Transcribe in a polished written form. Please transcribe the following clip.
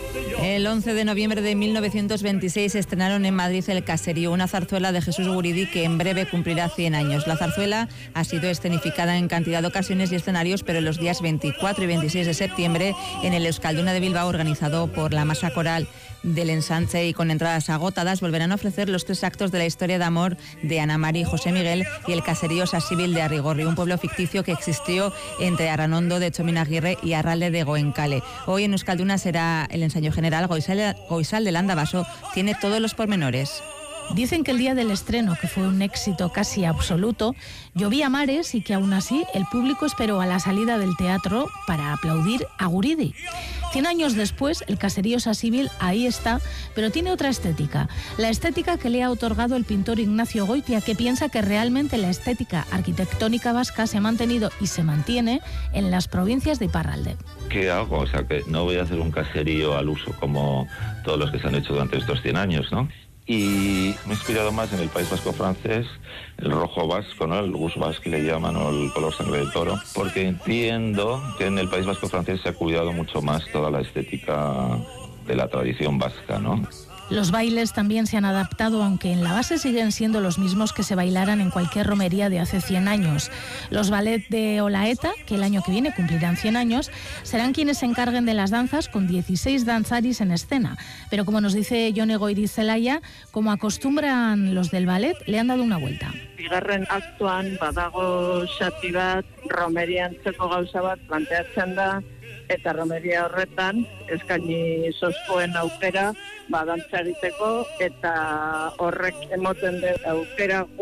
El 11 de noviembre de 1926 estrenaron en Madrid El Caserío, una zarzuela de Jesús Guridi que en breve cumplirá 100 años. La zarzuela ha sido escenificada en cantidad de ocasiones y escenarios, pero los días 24 y 26 de septiembre en el Euskalduna de Bilbao, organizado por la Masa Coral del Ensanche y con entradas agotadas, volverán a ofrecer los 3 actos de la historia de amor de Ana María y José Miguel y el caserío Sasíbil de Arrigorri, un pueblo ficticio que existió entre Arranondo de Chominaguirre y Arralde de Goenkale. Hoy en Euskalduna será el ensayo general. Goizal de Landabaso tiene todos los pormenores. Dicen que el día del estreno, que fue un éxito casi absoluto, llovía mares y que aún así el público esperó a la salida del teatro para aplaudir a Guridi. 100 años después, el caserío Sasíbil ahí está, pero tiene otra estética. La estética que le ha otorgado el pintor Ignacio Goitia, que piensa que realmente la estética arquitectónica vasca se ha mantenido y se mantiene en las provincias de Iparralde. ¿Qué hago? O sea, que no voy a hacer un caserío al uso como todos los que se han hecho durante estos 100 años, ¿no? Y me he inspirado más en el País Vasco francés, el rojo vasco, ¿no? El gus basque le llaman, o el color sangre de toro, porque entiendo que en el País Vasco francés se ha cuidado mucho más toda la estética de la tradición vasca, ¿no? Los bailes también se han adaptado, aunque en la base siguen siendo los mismos que se bailaran en cualquier romería de hace 100 años. Los ballet de Olaeta, que el año que viene cumplirán 100 años, serán quienes se encarguen de las danzas, con 16 danzaris en escena. Pero como nos dice Jone Goirizelaya, como acostumbran los del ballet, le han dado una vuelta. Bigarren aktuan badago xati bat, romeria antzeko gauza bat planteatzen da, eta romeria horretan eskaini sozkoen aukera dantza egiteko, eta horrek emoten du aukera